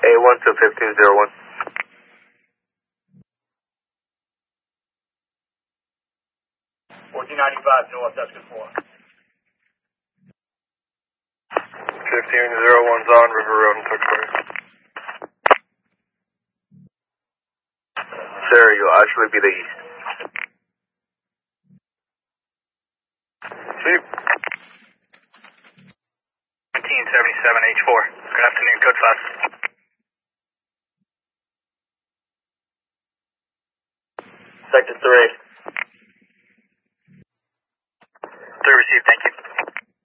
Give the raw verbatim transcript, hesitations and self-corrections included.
A one to fifteen zero one. fourteen ninety-five North, that's good for. fifteen zero one's on River Road in Tewksbury. Sir, you'll actually be the east. Chief. seventeen seventy-seven H four. Good afternoon, code five. Sector three. Three received, thank you.